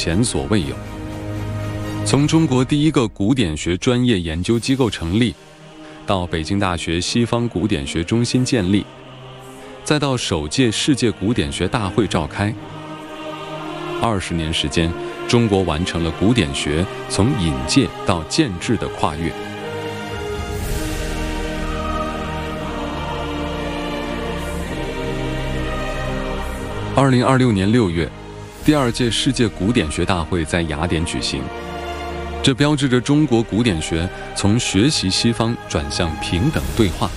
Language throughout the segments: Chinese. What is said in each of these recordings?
前所未有。从中国第一个古典学专业研究机构成立，到北京大学西方古典学中心建立，再到首届世界古典学大会召开，20年时间，中国完成了古典学从引介到建制的跨越。2026年6月，第2届世界古典学大会在雅典举行，这标志着中国古典学从学习西方转向平等对话。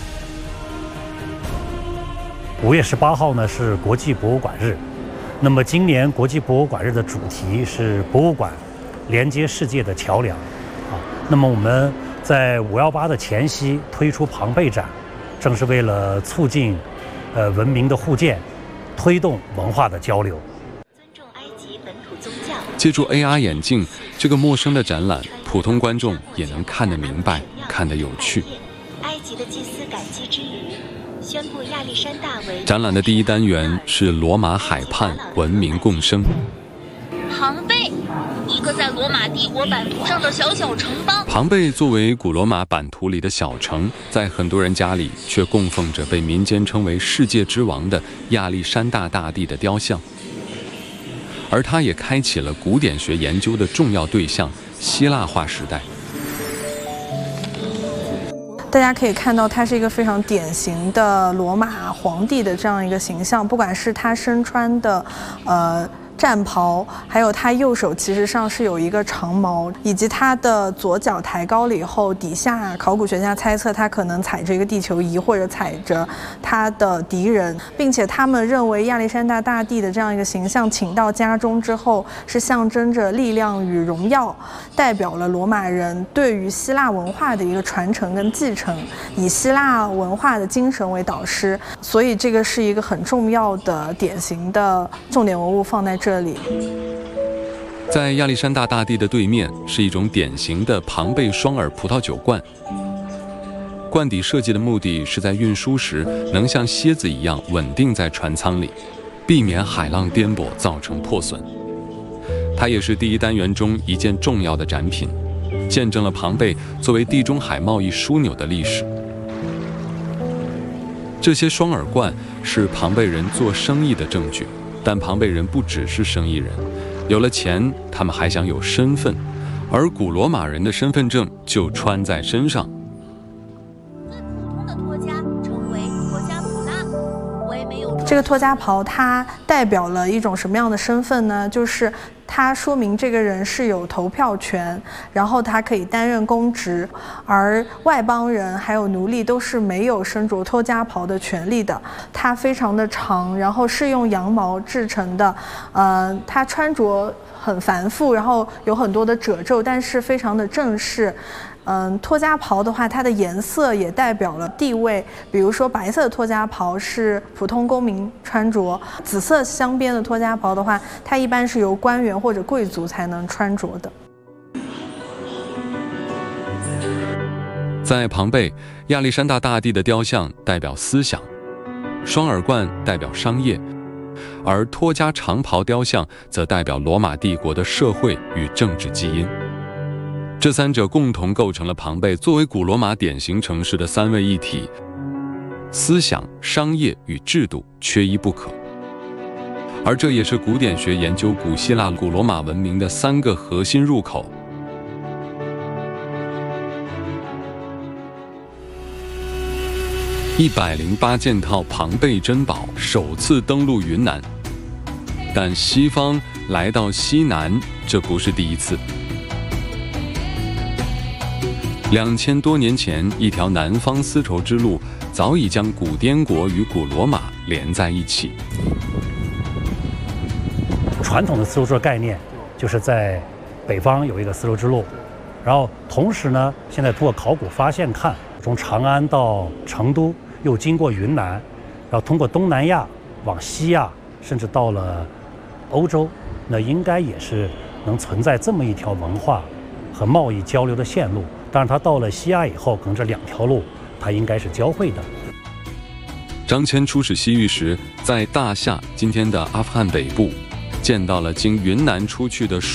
5月18号呢是国际博物馆日，那么今年国际博物馆日的主题是博物馆连接世界的桥梁那么我们在518的前夕推出庞贝展，正是为了促进文明的互鉴，推动文化的交流。 尊重埃及本土宗教。 借助 AR 眼镜，这个陌生的展览，普通观众也能看得明白，看得有趣。 埃及的祭司感激之余，宣布亚历山大为展览的第1单元是罗马海畔文明共生。 庞贝，一个在罗马帝国版图上的小城邦。 庞贝作为古罗马版图里的小城，在很多人家里却供奉着被民间称为世界之王的亚历山大大帝的雕像，而它也开启了古典学研究的重要对象——希腊化时代。 大家可以看到，他是一个非常典型的罗马皇帝的这样一个形象，不管是他身穿的战袍，还有他右手其实上是有一个长矛，以及他的左脚抬高了以后，底下考古学家猜测他可能踩着一个地球仪，或者踩着他的敌人，并且他们认为亚历山大大帝的这样一个形象请到家中之后，是象征着力量与荣耀，代表了罗马人对于希腊文化的一个传承跟继承，以希腊文化的精神为导师，所以这个是一个很重要的典型的重点文物放在这里。 在亚历山大大帝的对面是一种典型的庞贝双耳葡萄酒罐，罐底设计的目的是在运输时能像蝎子一样稳定在船舱里，避免海浪颠簸造成破损。它也是第1单元中一件重要的展品，见证了庞贝作为地中海贸易枢纽的历史。这些双耳罐是庞贝人做生意的证据，但庞贝人不只是生意人，有了钱，他们还想有身份，而古罗马人的身份证就穿在身上。 最普通的托加称为托加普拉，我也没有。 这个托加袍它代表了一种什么样的身份呢？就是它说明这个人是有投票权，然后他可以担任公职，而外邦人还有奴隶都是没有身着托加袍的权利的。它非常的长，然后是用羊毛制成的，它穿着很繁复，然后有很多的褶皱，但是非常的正式。托加袍的话，它的颜色也代表了地位，比如说白色的托加袍是普通公民穿着，紫色镶边的托加袍的话，它一般是由官员或者贵族才能穿着的。 在庞贝，亚历山大大帝的雕像代表思想，双耳罐代表商业，而托加长袍雕像则代表罗马帝国的社会与政治基因。这3者共同构成了庞贝作为古罗马典型城市的3位一体，思想、商业与制度缺一不可。而这也是古典学研究古希腊、古罗马文明的3个核心入口。108件套庞贝珍宝首次登陆云南，但西方来到西南，这不是第一次。2000多年前，一条南方丝绸之路早已将古滇国与古罗马连在一起。 传统的丝绸之路概念就是在北方有一个丝绸之路，然后同时呢，现在通过考古发现看，从长安到成都，又经过云南，然后通过东南亚往西亚，甚至到了欧洲，那应该也是能存在这么一条文化和贸易交流的线路。当然，它到了西亚以后，可能这2条路它应该是交汇的。 张骞出使西域时，在大夏（今天的阿富汗北部）见到了经云南出去的